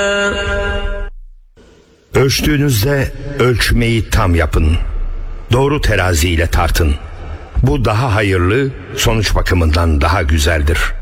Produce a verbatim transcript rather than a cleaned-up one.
Ölçtüğünüzde ölçmeyi tam yapın. Doğru teraziyle tartın. Bu daha hayırlı, sonuç bakımından daha güzeldir.